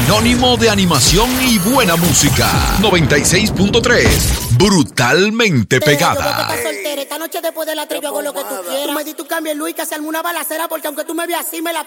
sinónimo de animación y buena música. 96.3, brutalmente pegada. Esta noche después de la 3 yo hago lo que tú quieras. Tú me di tu cambio, Luis, que se arme una balacera porque aunque tú me veas así me la